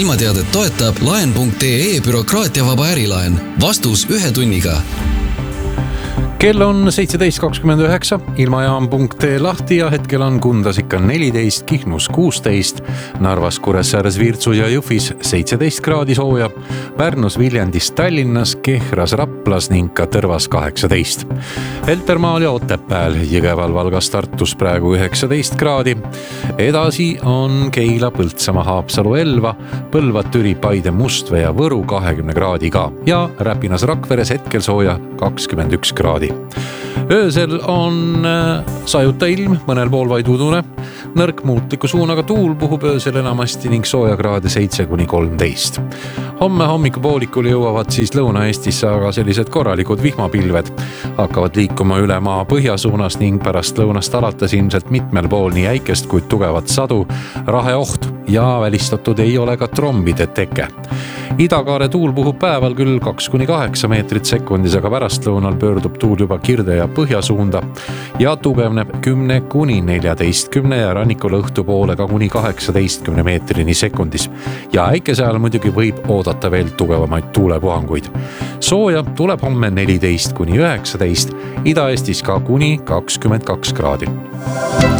ilmateadet toetab laen.ee bürokraatiavaba ärilaen. Vastus 1 tunniga. Kell on 17.29, ilmajaam.ee lahti ja hetkel on Kundas ikka 14, Kihnus 16, Narvas, Kuressaares, Virtsus ja Jõhvis 17 kraadi sooja, Pärnus, Viljandis, Tallinnas, Kehras, Raplas ning ka Tõrvas 18. Heltermaal ja Otepääl, Jõgeval, Valgas, Tartus praegu 19 kraadi. Edasi on Keila, Põltsamaa, Haapsalu, Elva, Põlva, Türi, Paide, Mustvee ja Võru 20 kraadiga ja Räpinas, Rakveres hetkel sooja 21 kraadi. Öösel on sajuta ilm, mõnel pool vaid udune, nõrk muutliku suunaga tuul puhub öösel enamasti ning soojakraade 7-13. Homme hommikupoolikul jõuavad siis Lõuna-Eestisse aga sellised korralikud vihmapilved. Hakkavad liikuma üle maa põhjasuunas ning pärast lõunast alates ilmselt mitmel pool nii äikest kui tugevat sadu, raheoht ja välistatud ei ole ka trombide teke. Idakaare tuul puhub päeval küll 2-8 meetrit sekundis, aga pärastlõunal pöördub tuul juba kirde ja põhjasuunda ja tugevneb 10-14 ja rannikul õhtu poole ka kuni 18 meetrini sekundis. Ja äikese ajal muidugi võib oodata veel tugevamaid tuulepuhanguid. Sooja tuleb homme 14-19, Ida-Eestis ka kuni 22 kraadi.